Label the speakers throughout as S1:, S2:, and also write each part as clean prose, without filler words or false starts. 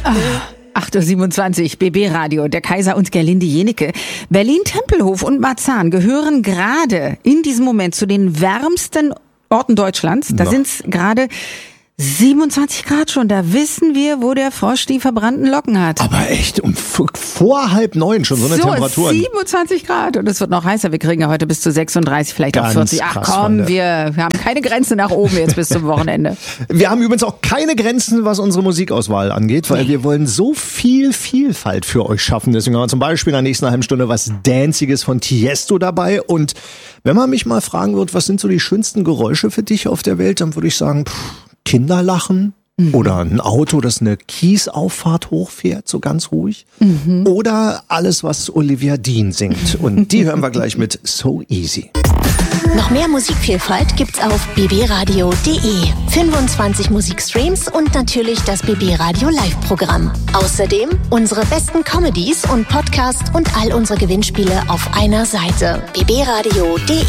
S1: 8.27 Uhr, BB Radio, der Kaiser und Gerlinde Jenecke. Berlin-Tempelhof und Marzahn gehören gerade in diesem Moment zu den wärmsten Orten Deutschlands. Da sind es gerade 27 Grad schon, da wissen wir, wo der Frosch die verbrannten Locken hat.
S2: Aber echt, vor 8:30 schon so eine Temperatur.
S1: 27 Grad und es wird noch heißer. Wir kriegen ja heute bis zu 36, vielleicht auch 40. Ach komm, wir haben keine Grenze nach oben jetzt bis zum Wochenende.
S2: Wir haben übrigens auch keine Grenzen, was unsere Musikauswahl angeht, weil wir wollen so viel Vielfalt für euch schaffen. Deswegen haben wir zum Beispiel in der nächsten halben Stunde was Danciges von Tiesto dabei. Und wenn man mich mal fragen wird, was sind so die schönsten Geräusche für dich auf der Welt, dann würde ich sagen, Kinder lachen oder ein Auto, das eine Kiesauffahrt hochfährt, so ganz ruhig. Oder alles, was Olivia Dean singt. Und die hören wir gleich mit So Easy.
S3: Noch mehr Musikvielfalt gibt's auf bbradio.de. 25 Musikstreams und natürlich das BB Radio Live-Programm. Außerdem unsere besten Comedies und Podcasts und all unsere Gewinnspiele auf einer Seite. bbradio.de.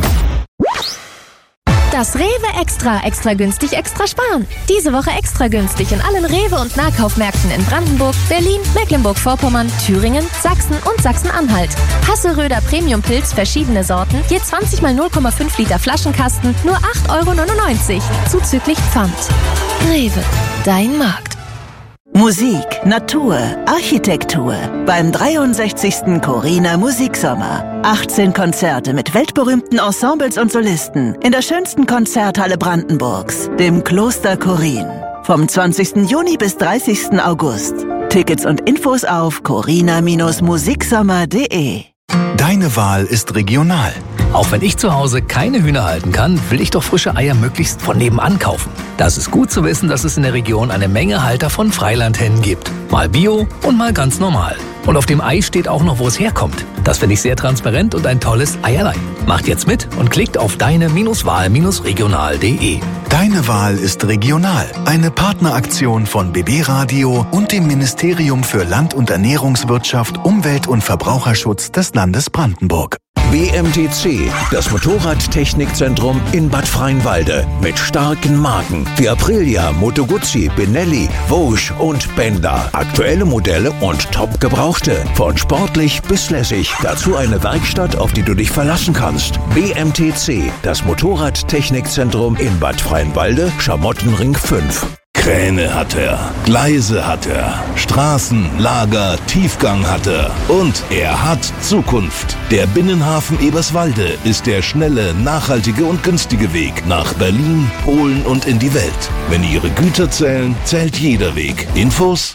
S4: Das Rewe extra günstig, extra sparen. Diese Woche extra günstig in allen Rewe- und Nahkaufmärkten in Brandenburg, Berlin, Mecklenburg-Vorpommern, Thüringen, Sachsen und Sachsen-Anhalt. Hasselröder Premium-Pilz, verschiedene Sorten, je 20 mal 0,5 Liter Flaschenkasten, nur 8,99 €, zuzüglich Pfand. Rewe, dein Markt.
S5: Musik, Natur, Architektur beim 63. Corina Musiksommer. 18 Konzerte mit weltberühmten Ensembles und Solisten in der schönsten Konzerthalle Brandenburgs, dem Kloster Chorin. Vom 20. Juni bis 30. August. Tickets und Infos auf corina-musiksommer.de.
S6: Deine Wahl ist regional.
S7: Auch wenn ich zu Hause keine Hühner halten kann, will ich doch frische Eier möglichst von nebenan kaufen. Das ist gut zu wissen, dass es in der Region eine Menge Halter von Freilandhennen gibt. Mal bio und mal ganz normal. Und auf dem Ei steht auch noch, wo es herkommt. Das finde ich sehr transparent und ein tolles Eierlein. Macht jetzt mit und klickt auf deine-wahl-regional.de.
S6: Deine Wahl ist regional. Eine Partneraktion von BB Radio und dem Ministerium für Land- und Ernährungswirtschaft, Umwelt- und Verbraucherschutz des Landes Brandenburg.
S8: BMTC, das Motorradtechnikzentrum in Bad Freienwalde. Mit starken Marken wie Aprilia, Moto Guzzi, Benelli, Vosges und Bender. Aktuelle Modelle und top gebrauchte. Von sportlich bis lässig. Dazu eine Werkstatt, auf die du dich verlassen kannst. BMTC, das Motorradtechnikzentrum in Bad Freienwalde, Schamottenring 5.
S9: Kräne hat er, Gleise hat er, Straßen, Lager, Tiefgang hat er und er hat Zukunft. Der Binnenhafen Eberswalde ist der schnelle, nachhaltige und günstige Weg nach Berlin, Polen und in die Welt. Wenn Ihre Güter zählen, zählt jeder Weg. Infos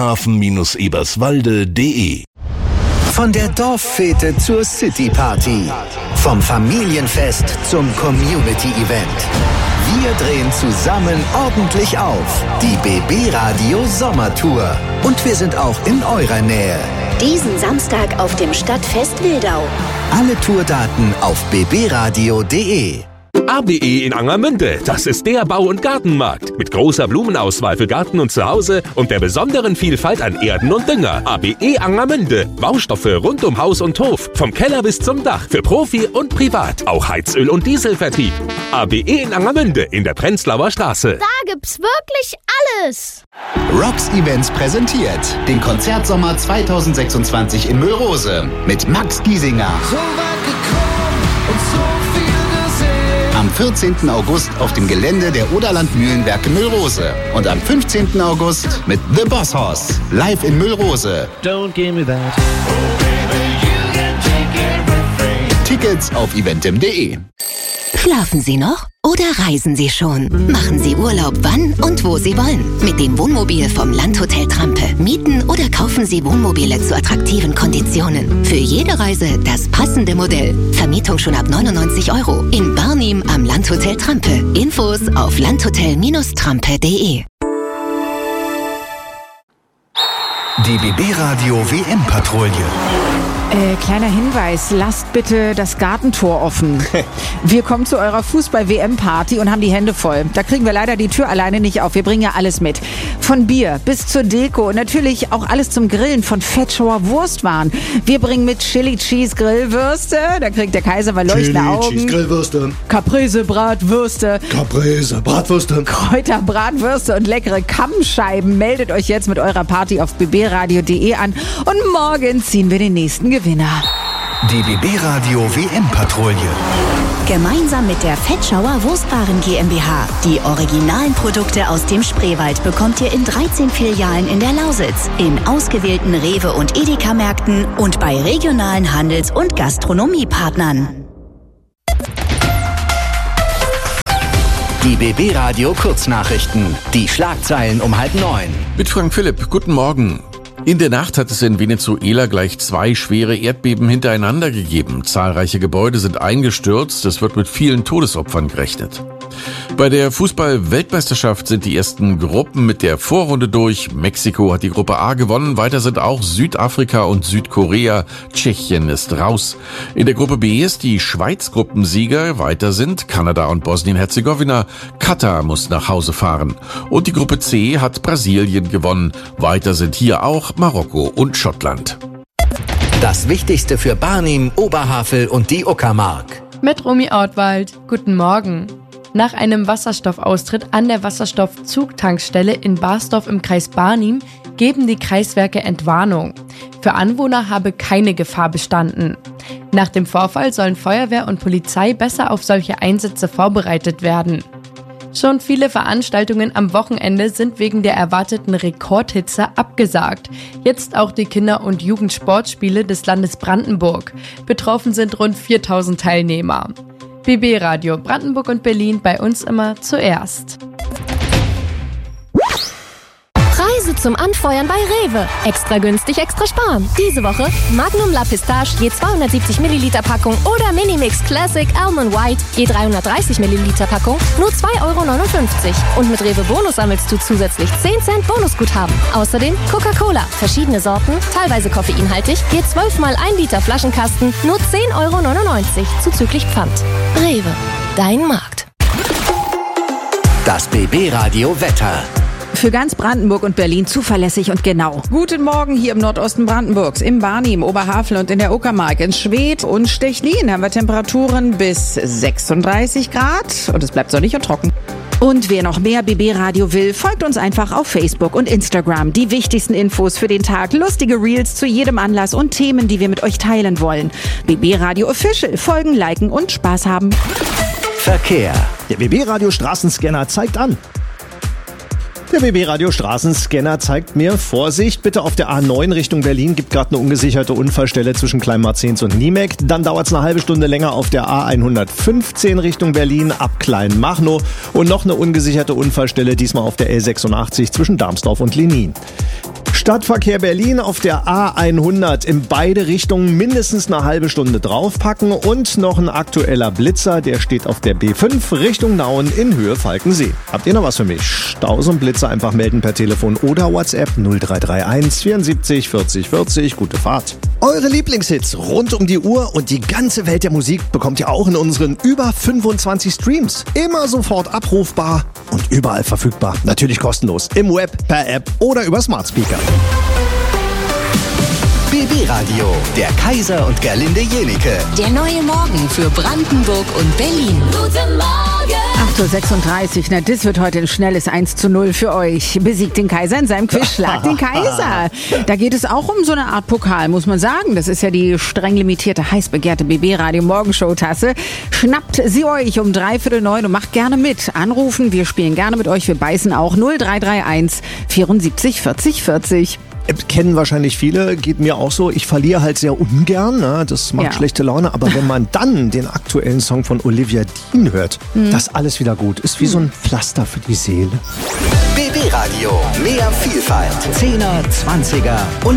S9: binnenhafen-eberswalde.de.
S10: Von der Dorffete zur City-Party. Vom Familienfest zum Community-Event. Wir drehen zusammen ordentlich auf. Die BB Radio Sommertour. Und wir sind auch in eurer Nähe.
S3: Diesen Samstag auf dem Stadtfest Wildau.
S10: Alle Tourdaten auf bbradio.de.
S11: ABE in Angermünde, das ist der Bau- und Gartenmarkt. Mit großer Blumenauswahl für Garten und Zuhause und der besonderen Vielfalt an Erden und Dünger. ABE Angermünde, Baustoffe rund um Haus und Hof. Vom Keller bis zum Dach, für Profi und Privat. Auch Heizöl- und Dieselvertrieb. ABE in Angermünde in der Prenzlauer Straße.
S12: Da gibt's wirklich alles.
S13: Rocks Events präsentiert den Konzertsommer 2026 in Müllrose mit Max Giesinger.
S14: So weit gekommen und so viel
S13: am 14. August auf dem Gelände der Oderland Mühlenwerke Müllrose. Und am 15. August mit The Boss Hoss. Live in Müllrose.
S14: Don't give me that.
S13: Tickets auf eventim.de.
S3: Schlafen Sie noch oder reisen Sie schon? Machen Sie Urlaub wann und wo Sie wollen. Mit dem Wohnmobil vom Landhotel Trampe. Mieten oder kaufen Sie Wohnmobile zu attraktiven Konditionen. Für jede Reise das passende Modell. Vermietung schon ab 99 € in Barnim am Landhotel Trampe. Infos auf landhotel-trampe.de.
S6: Die BB Radio WM-Patrouille.
S1: Kleiner Hinweis, lasst bitte das Gartentor offen. Wir kommen zu eurer Fußball-WM-Party und haben die Hände voll. Da kriegen wir leider die Tür alleine nicht auf. Wir bringen ja alles mit. Von Bier bis zur Deko und natürlich auch alles zum Grillen, von Fetschauer Wurstwaren. Wir bringen mit Chili Cheese Grillwürste, da kriegt der Kaiser mal leuchtende Augen.
S2: Chili Cheese Grillwürste.
S1: Caprese Bratwürste.
S2: Caprese Bratwürste.
S1: Kräuter Bratwürste und leckere Kammscheiben. Meldet euch jetzt mit eurer Party auf bbradio.de an und morgen ziehen wir den nächsten Gewinner.
S6: Die BB Radio WM-Patrouille.
S3: Gemeinsam mit der Fetschauer Wurstwaren GmbH. Die originalen Produkte aus dem Spreewald bekommt ihr in 13 Filialen in der Lausitz, in ausgewählten Rewe- und Edeka-Märkten und bei regionalen Handels- und Gastronomiepartnern.
S10: Die BB Radio Kurznachrichten. Die Schlagzeilen um 8:30.
S15: Mit Frank Philipp, guten Morgen. In der Nacht hat es in Venezuela gleich 2 schwere Erdbeben hintereinander gegeben. Zahlreiche Gebäude sind eingestürzt. Es wird mit vielen Todesopfern gerechnet. Bei der Fußball-Weltmeisterschaft sind die ersten Gruppen mit der Vorrunde durch. Mexiko hat die Gruppe A gewonnen. Weiter sind auch Südafrika und Südkorea. Tschechien ist raus. In der Gruppe B ist die Schweiz Gruppensieger. Weiter sind Kanada und Bosnien-Herzegowina. Katar muss nach Hause fahren. Und die Gruppe C hat Brasilien gewonnen. Weiter sind hier auch Marokko und Schottland.
S10: Das Wichtigste für Barnim, Oberhavel und die Uckermark.
S16: Mit Romy Ortwald. Guten Morgen. Nach einem Wasserstoffaustritt an der Wasserstoffzugtankstelle in Barsdorf im Kreis Barnim geben die Kreiswerke Entwarnung. Für Anwohner habe keine Gefahr bestanden. Nach dem Vorfall sollen Feuerwehr und Polizei besser auf solche Einsätze vorbereitet werden. Schon viele Veranstaltungen am Wochenende sind wegen der erwarteten Rekordhitze abgesagt. Jetzt auch die Kinder- und Jugendsportspiele des Landes Brandenburg. Betroffen sind rund 4000 Teilnehmer. BB Radio Brandenburg und Berlin, bei uns immer zuerst.
S4: Preise zum Anfeuern bei Rewe. Extra günstig, extra sparen. Diese Woche Magnum La Pistache je 270 Milliliter Packung oder Minimix Classic Almond White je 330 Milliliter Packung nur 2,59 €. Und mit Rewe Bonus sammelst du zusätzlich 10 Cent Bonusguthaben. Außerdem Coca-Cola, verschiedene Sorten, teilweise koffeinhaltig, je 12 mal 1 Liter Flaschenkasten nur 10,99 € zuzüglich Pfand. Rewe, dein Markt.
S10: Das BB Radio Wetter.
S1: Für ganz Brandenburg und Berlin zuverlässig und genau. Guten Morgen hier im Nordosten Brandenburgs, im Barnim, Oberhavel und in der Uckermark. In Schwedt und Stechlin haben wir Temperaturen bis 36 Grad und es bleibt sonnig und trocken. Und wer noch mehr BB Radio will, folgt uns einfach auf Facebook und Instagram. Die wichtigsten Infos für den Tag, lustige Reels zu jedem Anlass und Themen, die wir mit euch teilen wollen. BB Radio Official, folgen, liken und Spaß haben.
S10: Verkehr.
S2: Der BB Radio Straßenscanner zeigt an. Der BB Radio Straßenscanner zeigt mir, Vorsicht, bitte auf der A9 Richtung Berlin, gibt gerade eine ungesicherte Unfallstelle zwischen Kleinmarzens und Niemek. Dann dauert es eine halbe Stunde länger auf der A115 Richtung Berlin ab Kleinmachnow und noch eine ungesicherte Unfallstelle, diesmal auf der L86 zwischen Darmsdorf und Lenin. Stadtverkehr Berlin auf der A100 in beide Richtungen mindestens eine halbe Stunde draufpacken und noch ein aktueller Blitzer, der steht auf der B5 Richtung Nauen in Höhe Falkensee. Habt ihr noch was für mich? Staus und Blitzer einfach melden per Telefon oder WhatsApp 0331 74 40 40. Gute Fahrt. Eure Lieblingshits rund um die Uhr und die ganze Welt der Musik bekommt ihr auch in unseren über 25 Streams. Immer sofort abrufbar und überall verfügbar. Natürlich kostenlos. Im Web, per App oder über Smart Speaker.
S10: BB Radio, der Kaiser und Gerlinde Jenike.
S3: Der neue Morgen für Brandenburg und Berlin.
S12: Guten Morgen!
S1: 8:36 Uhr, na das wird heute ein schnelles 1:0 für euch. Besiegt den Kaiser in seinem Quiz, Schlag den Kaiser. Da geht es auch um so eine Art Pokal, muss man sagen. Das ist ja die streng limitierte, heiß begehrte BB Radio Morgenshow-Tasse. Schnappt sie euch um 8:45 und macht gerne mit. Anrufen, wir spielen gerne mit euch, wir beißen auch 0331 74 40 40.
S2: Kennen wahrscheinlich viele, geht mir auch so. Ich verliere halt sehr ungern, ne? Das macht schlechte Laune. Aber wenn man dann den aktuellen Song von Olivia Dean hört, das alles wieder gut. Ist wie so ein Pflaster für die Seele.
S10: BB Radio, mehr Vielfalt. 10er, 20er und